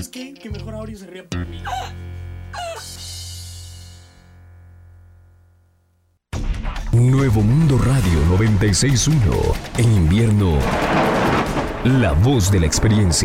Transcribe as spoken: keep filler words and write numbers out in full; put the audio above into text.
Es que, que mejor Aureo se ría por mí. Nuevo Mundo Radio noventa y seis punto uno. En invierno, la voz de la experiencia.